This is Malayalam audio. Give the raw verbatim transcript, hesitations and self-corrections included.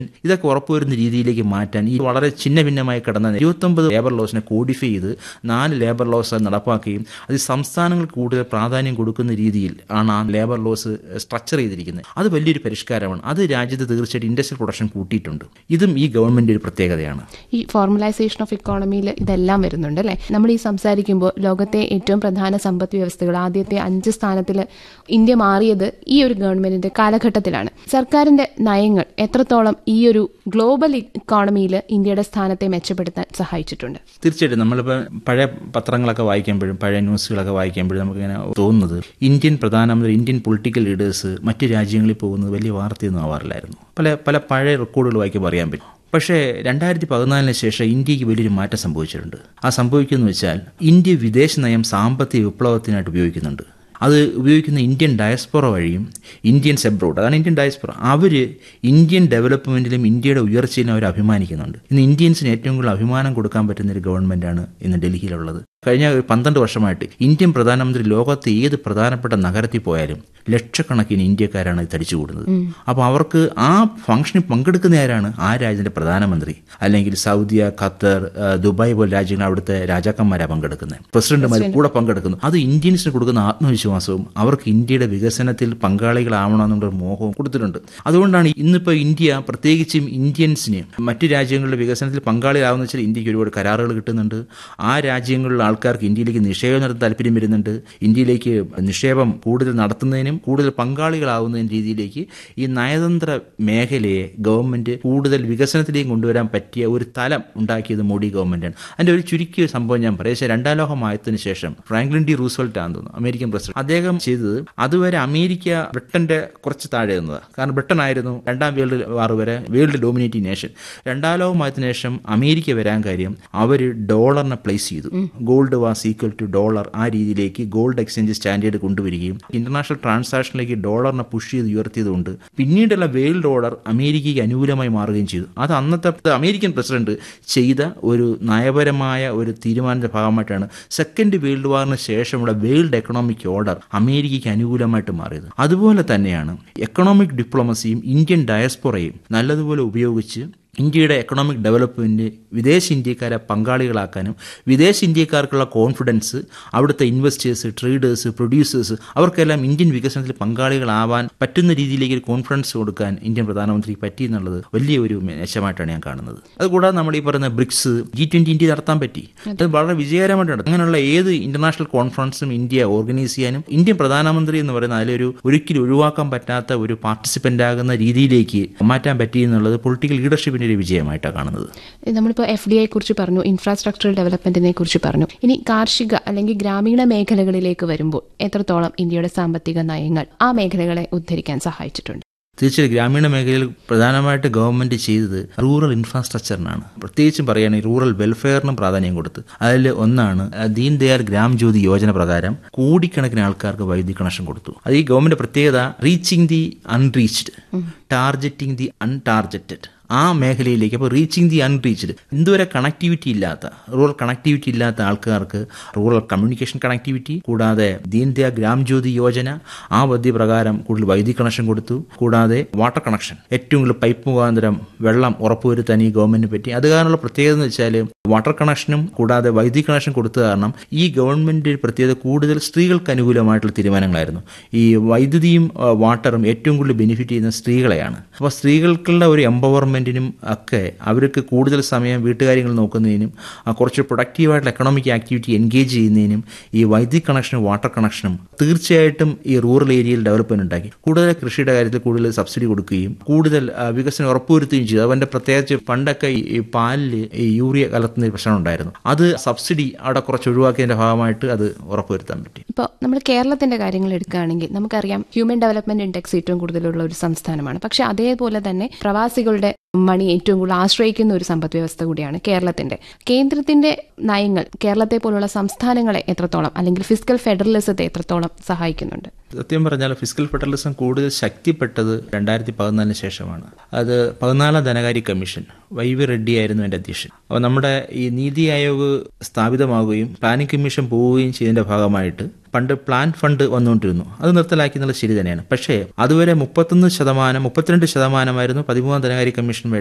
ഇതൊക്കെ ഉറപ്പുവരുന്ന രീതിയിലേക്ക് മാറ്റാൻ ഈ വളരെ ചിന്ന ഭിന്നമായി കിടന്ന ഇരുപത്തൊമ്പത് ലേബർ ലോസിനെ കോഡിഫൈ ചെയ്ത് നാല് ലേബർ ലോസ് നടപ്പാക്കുകയും അത് സംസ്ഥാനങ്ങൾക്ക് കൂടുതൽ പ്രാധാന്യം കൊടുക്കുന്ന രീതിയിൽ ആണ് ആ ലേബർ ലോസ് സ്ട്രക്ചർ ചെയ്തിരിക്കുന്നത്. അത് വലിയൊരു പരിഷ്കാരമാണ്. അത് രാജ്യത്ത് തീർച്ചയായിട്ടും ഇൻഡസ്ട്രിയൽ പ്രൊഡക്ഷൻ കൂട്ടിയിട്ടുണ്ട്. ഇതും ഈ ഗവൺമെന്റ് ഒരു പ്രത്യേകതയാണ്. ഈ ഫോർമലൈസേഷൻ ഓഫ് ഇക്കോണമിയിൽ ഇതെല്ലാം വരുന്നുണ്ട് അല്ലേ? നമ്മൾ ഈ സംസാരിക്കുമ്പോൾ ലോകത്തെ ഏറ്റവും പ്രധാന സമ്പദ് വ്യവസ്ഥകൾ ആദ്യത്തെ അഞ്ച് സ്ഥാനത്തിൽ ഇന്ത്യ മാറിയത് ഈ ഒരു ഗവൺമെന്റിന്റെ കാലഘട്ടത്തിലാണ്. സർക്കാരിന്റെ നയങ്ങൾ എത്രത്തോളം ഈ ഒരു ഗ്ലോബൽ ഇക്കോണമിയിൽ ഇന്ത്യയുടെ സ്ഥാനത്തെ മെച്ചപ്പെടുത്താൻ സഹായിച്ചിട്ടുണ്ട്? തീർച്ചയായിട്ടും നമ്മളിപ്പോൾ പഴയ പത്രങ്ങളൊക്കെ വായിക്കുമ്പോഴും പഴയ ന്യൂസുകളൊക്കെ വായിക്കുമ്പോഴും നമുക്കിങ്ങനെ തോന്നുന്നത് ഇന്ത്യൻ പ്രധാനമന്ത്രി ഇന്ത്യൻ പൊളിറ്റിക്കൽ ലീഡേഴ്സ് മറ്റ് രാജ്യങ്ങളിൽ പോകുന്നത് വലിയ വാർത്തയൊന്നും ആവാറില്ലായിരുന്നു. പല പല പഴയ റെക്കോർഡുകൾ വായിക്കുമ്പോൾ അറിയാൻ പറ്റും. പക്ഷേ രണ്ടായിരത്തി പതിനാലിന് ശേഷം ഇന്ത്യക്ക് വലിയൊരു മാറ്റം സംഭവിച്ചിട്ടുണ്ട്. ആ സംഭവിക്കുന്നു വെച്ചാൽ ഇന്ത്യ വിദേശ നയം സാമ്പത്തിക വിപ്ലവത്തിനായിട്ട് ഉപയോഗിക്കുന്നുണ്ട്. അത് ഉപയോഗിക്കുന്ന ഇന്ത്യൻ ഡയസ്പൊറ വഴിയും ഇന്ത്യൻസ് എബ്രോഡ്, അതാണ് ഇന്ത്യൻ ഡയസ്പൊറ. അവർ ഇന്ത്യൻ ഡെവലപ്മെൻറ്റിലും ഇന്ത്യയുടെ ഉയർച്ചയിലും അവർ അഭിമാനിക്കുന്നുണ്ട്. ഇന്ന് ഇന്ത്യൻസിന് ഏറ്റവും കൂടുതൽ അഭിമാനം കൊടുക്കാൻ പറ്റുന്ന ഒരു ഗവൺമെൻറ്റാണ് ഇന്ന് ഡൽഹിയിലുള്ളത്. കഴിഞ്ഞ ഒരു പന്ത്രണ്ട് വർഷമായിട്ട് ഇന്ത്യൻ പ്രധാനമന്ത്രി ലോകത്തെ ഏത് പ്രധാനപ്പെട്ട നഗരത്തിൽ പോയാലും ലക്ഷക്കണക്കിന് ഇന്ത്യക്കാരാണ് ഇത് തടിച്ചു കൂടുന്നത്. അപ്പോൾ അവർക്ക് ആ ഫംഗ്ഷനിൽ പങ്കെടുക്കുന്ന ആരാണ്? ആ രാജ്യത്തിന്റെ പ്രധാനമന്ത്രി, അല്ലെങ്കിൽ സൗദിയ, ഖത്തർ, ദുബായ് പോലെ രാജ്യങ്ങൾ അവിടുത്തെ രാജാക്കന്മാരാണ് പങ്കെടുക്കുന്നത്, പ്രസിഡന്റുമാർ കൂടെ പങ്കെടുക്കുന്നു. അത് ഇന്ത്യൻസിന് കൊടുക്കുന്ന ആത്മവിശ്വാസവും അവർക്ക് ഇന്ത്യയുടെ വികസനത്തിൽ പങ്കാളികളാവണമെന്നുള്ള മോഹവും കൊടുത്തിട്ടുണ്ട്. അതുകൊണ്ടാണ് ഇന്നിപ്പോൾ ഇന്ത്യ പ്രത്യേകിച്ചും ഇന്ത്യൻസിന് മറ്റു രാജ്യങ്ങളുടെ വികസനത്തിൽ പങ്കാളികളാവുന്ന വെച്ചാൽ ഇന്ത്യക്ക് ഒരുപാട് കരാറുകൾ കിട്ടുന്നുണ്ട്. ആ രാജ്യങ്ങളിലുള്ള ആൾക്കാർക്ക് ഇന്ത്യയിലേക്ക് നിക്ഷേപം നടത്താൻ താല്പര്യം വരുന്നുണ്ട്. ഇന്ത്യയിലേക്ക് നിക്ഷേപം കൂടുതൽ നടത്തുന്നതിനും കൂടുതൽ പങ്കാളികളാവുന്നതിനും രീതിയിലേക്ക് ഈ നയതന്ത്ര മേഖലയെ ഗവൺമെന്റ് കൂടുതൽ വികസനത്തിലേക്ക് കൊണ്ടുവരാൻ പറ്റിയ ഒരു തലം ഉണ്ടാക്കിയത് മോഡി ഗവൺമെന്റാണ്. അതിന്റെ ഒരു ചുരുക്കിയ സംഭവം ഞാൻ പറയാം. രണ്ടാം ലോകമായതിനു ശേഷം ഫ്രാങ്ക്ലിൻ ഡി റൂസ്വെൽറ്റ് ആണെന്ന് തോന്നുന്നു, അമേരിക്കൻ പ്രസിഡന്റ്. അദ്ദേഹം ചെയ്തത് അതുവരെ അമേരിക്ക ബ്രിട്ടന്റെ കുറച്ച് താഴെ നിന്നതാണ്. കാരണം ബ്രിട്ടൻ ആയിരുന്നു രണ്ടാം വേൾഡ് വാർ വരെ വേൾഡ് ഡോമിനേറ്റിംഗ് നേഷൻ. രണ്ടാം ലോകമായതിനു ശേഷം അമേരിക്ക വരാൻ കാര്യം അവർ ഡോളറിനെ പ്ലേസ് ചെയ്തു. Gold was equal to dollar. ആ രീതിയിലേക്ക് ഗോൾഡ് എക്സ്ചേഞ്ച് സ്റ്റാൻഡേർഡ് കൊണ്ടുവരികയും ഇന്റർനാഷണൽ ട്രാൻസാക്ഷനിലേക്ക് ഡോളറിനെ പുഷ് ചെയ്ത് ഉയർത്തിയതുകൊണ്ട് പിന്നീടുള്ള വേൾഡ് ഓർഡർ അമേരിക്കയ്ക്ക് അനുകൂലമായി മാറുകയും ചെയ്തു. അത് അന്നത്തെ അമേരിക്കൻ പ്രസിഡന്റ് ചെയ്ത ഒരു നയപരമായ ഒരു തീരുമാനത്തിന്റെ ഭാഗമായിട്ടാണ് സെക്കൻഡ് വേൾഡ് വാറിന് ശേഷമുള്ള വേൾഡ് എക്കണോമിക് ഓർഡർ അമേരിക്കയ്ക്ക് അനുകൂലമായിട്ട് മാറിയത്. അതുപോലെ തന്നെയാണ് എക്കണോമിക് ഡിപ്ലോമസിയും ഇന്ത്യൻ ഡയസ്പൊറയും നല്ലതുപോലെ ഉപയോഗിച്ച് ഇന്ത്യയുടെ എക്കണോമിക് ഡെവലപ്മെൻറ്റ് വിദേശ ഇന്ത്യക്കാരെ പങ്കാളികളാക്കാനും വിദേശ ഇന്ത്യക്കാർക്കുള്ള കോൺഫിഡൻസ് അവിടുത്തെ ഇൻവെസ്റ്റേഴ്സ്, ട്രേഡേഴ്സ്, പ്രൊഡ്യൂസേഴ്സ് അവർക്കെല്ലാം ഇന്ത്യൻ വികസനത്തിൽ പങ്കാളികളാവാൻ പറ്റുന്ന രീതിയിലേക്ക് ഒരു കോൺഫിഡൻസ് കൊടുക്കാൻ ഇന്ത്യൻ പ്രധാനമന്ത്രിക്ക് പറ്റി എന്നുള്ളത് വലിയ ഒരു മെച്ചമായിട്ടാണ് ഞാൻ കാണുന്നത്. അതുകൂടാതെ നമ്മൾ ഈ പറയുന്ന ബ്രിക്സ്, ജി ട്വന്റി ഇന്ത്യ നടത്താൻ പറ്റി. അത് വളരെ വിജയകരമായിട്ടാണ്. അങ്ങനെയുള്ള ഏത് ഇന്റർനാഷണൽ കോൺഫറൻസും ഇന്ത്യ ഓർഗനൈസ് ചെയ്യാനും ഇന്ത്യൻ പ്രധാനമന്ത്രി എന്ന് പറയുന്ന അതിലൊരു ഒരിക്കലും ഒഴിവാക്കാൻ പറ്റാത്ത ഒരു പാർട്ടിസിപ്പന്റ് ആകുന്ന രീതിയിലേക്ക് മാറ്റാൻ പറ്റി എന്നുള്ളത് പൊളിറ്റിക്കൽ ലീഡർഷിപ്പ് ഒരു വിജയമായിട്ടാണ് കാണുന്നത്. നമ്മളിപ്പോൾ എഫ് ഡി ഐ കുറിച്ച് പറഞ്ഞു, ഇൻഫ്രാസ്ട്രക്ചറൽ ഡെവലപ്മെന്റിനെ കുറിച്ച് പറഞ്ഞു. ഇനി കാർഷിക അല്ലെങ്കിൽ ഗ്രാമീണ മേഖലകളിലേക്ക് വരുമ്പോൾ എത്രത്തോളം ഇന്ത്യയുടെ സാമ്പത്തിക നയങ്ങൾ ആ മേഖലകളെ ഉദ്ധരിക്കാൻ സഹായിച്ചിട്ടുണ്ട്? തീർച്ചയായും ഗ്രാമീണ മേഖലയിൽ പ്രധാനമായിട്ട് ഗവൺമെന്റ് ചെയ്തത് റൂറൽ ഇൻഫ്രാസ്ട്രക്ചറിനാണ്. പ്രത്യേകിച്ചും പറയുകയാണെങ്കിൽ റൂറൽ വെൽഫെയറിനും പ്രാധാന്യം കൊടുത്ത്. അതിൽ ഒന്നാണ് ദീൻ ദയാൽ ഗ്രാം ജ്യോതി യോജന പ്രകാരം കോടിക്കണക്കിന് ആൾക്കാർക്ക് വൈദ്യുതി കണക്ഷൻ കൊടുത്തു. അത് ഈ ഗവൺമെന്റ് പ്രത്യേകത reaching the unreached, targeting the അൺടാർഗറ്റഡ്, ആ മേഖലയിലേക്ക്. അപ്പോൾ റീച്ചിങ് ദി അൺറീച്ച്ഡ്, ഇതുവരെ കണക്ടിവിറ്റി ഇല്ലാത്ത റൂറൽ കണക്ടിവിറ്റി ഇല്ലാത്ത ആൾക്കാർക്ക് റൂറൽ കമ്മ്യൂണിക്കേഷൻ കണക്ടിവിറ്റി, കൂടാതെ ദീൻ ദയാൽ ഗ്രാം ജ്യോതി യോജന ആ പദ്ധതി പ്രകാരം കൂടുതൽ വൈദ്യുതി കണക്ഷൻ കൊടുത്തു. കൂടാതെ വാട്ടർ കണക്ഷൻ, ഏറ്റവും കൂടുതൽ പൈപ്പ് മുഖാന്തരം വെള്ളം ഉറപ്പുവരുത്താൻ ഈ ഗവൺമെന്റിന് പറ്റി. അത് കാരണമുള്ള പ്രത്യേകത എന്ന് വെച്ചാൽ വാട്ടർ കണക്ഷനും കൂടാതെ വൈദ്യുതി കണക്ഷൻ കൊടുത്ത കാരണം ഈ ഗവൺമെന്റ് പ്രത്യേകത കൂടുതൽ സ്ത്രീകൾക്ക് അനുകൂലമായിട്ടുള്ള തീരുമാനങ്ങളായിരുന്നു. ഈ വൈദ്യുതിയും വാട്ടറും ഏറ്റവും കൂടുതൽ ബെനിഫിറ്റ് ചെയ്യുന്ന സ്ത്രീകളെയാണ്. അപ്പോൾ സ്ത്രീകൾക്കുള്ള ഒരു എംപവർമെന്റ് ഒക്കെ അവർക്ക് കൂടുതൽ സമയം വീട്ടുകാര്യങ്ങൾ നോക്കുന്നതിനും കുറച്ച് പ്രൊഡക്റ്റീവായിട്ടുള്ള എക്കണോമിക് ആക്ടിവിറ്റി എൻഗേജ് ചെയ്യുന്നതിനും ഈ വൈദ്യുതി കണക്ഷനും വാട്ടർ കണക്ഷനും തീർച്ചയായിട്ടും ഈ റൂറൽ ഏരിയയിൽ ഡെവലപ്മെന്റ് ഉണ്ടാക്കി. കൂടുതൽ കൃഷിയുടെ കാര്യത്തിൽ കൂടുതൽ സബ്സിഡി കൊടുക്കുകയും കൂടുതൽ വികസനം ഉറപ്പുവരുത്തുകയും ചെയ്തു. അതിന്റെ പ്രത്യേകിച്ച് പണ്ടൊക്കെ ഈ പാലിൽ ഈ യൂറിയ കലർത്തുന്ന ഒരു പ്രശ്നം ഉണ്ടായിരുന്നു. അത് സബ്സിഡി അവിടെ കുറച്ച് ഒഴിവാക്കിയതിന്റെ ഭാഗമായിട്ട് അത് ഉറപ്പുവരുത്താൻ പറ്റി. ഇപ്പോൾ നമ്മൾ കേരളത്തിന്റെ കാര്യങ്ങൾ എടുക്കുകയാണെങ്കിൽ നമുക്കറിയാം ഹ്യൂമൻ ഡെവലപ്മെന്റ് ഇൻഡെക്സ് ഏറ്റവും കൂടുതലുള്ള ഒരു സംസ്ഥാനമാണ്. പക്ഷെ അതേപോലെ തന്നെ പ്രവാസികളുടെ മണി ഏറ്റവും കൂടുതൽ ആശ്രയിക്കുന്ന ഒരു സമ്പദ് വ്യവസ്ഥ കൂടിയാണ് കേരളത്തിന്റെ. കേന്ദ്രത്തിന്റെ നയങ്ങൾ കേരളത്തെ പോലുള്ള സംസ്ഥാനങ്ങളെ എത്രത്തോളം അല്ലെങ്കിൽ ഫിസ്ക്കൽ ഫെഡറലിസത്തെ എത്രത്തോളം സഹായിക്കുന്നുണ്ട്? സത്യം പറഞ്ഞാൽ ഫിസ്ക്കൽ ഫെഡറലിസം കൂടുതൽ ശക്തിപ്പെട്ടത് രണ്ടായിരത്തി പതിനാലിന് ശേഷമാണ്. അത് പതിനാലാം ധനകാര്യ കമ്മീഷൻ, വൈ വി റെഡ്ഡി ആയിരുന്നു എൻ്റെ അധ്യക്ഷൻ. അപ്പോൾ നമ്മുടെ ഈ നീതി ആയോഗ് സ്ഥാപിതമാവുകയും പ്ലാനിംഗ് കമ്മീഷൻ പോവുകയും ചെയ്തതിൻ്റെ ഭാഗമായിട്ട് പണ്ട് പ്ലാൻ ഫണ്ട് വന്നുകൊണ്ടിരുന്നു. അത് നിർത്തലാക്കി എന്നുള്ളത് ശരി തന്നെയാണ്. പക്ഷേ അതുവരെ മുപ്പത്തൊന്ന് ശതമാനം മുപ്പത്തിരണ്ട് ശതമാനമായിരുന്നു പതിമൂന്നാം ധനകാര്യ കമ്മീഷൻ